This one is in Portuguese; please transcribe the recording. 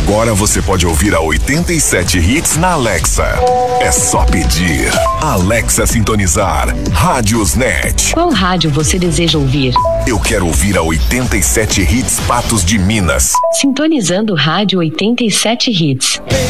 Agora você pode ouvir a 87 Hits na Alexa. É só pedir. Alexa sintonizar. Rádiosnet. Qual rádio você deseja ouvir? Eu quero ouvir a 87 Hits Patos de Minas. Sintonizando Rádio 87 Hits.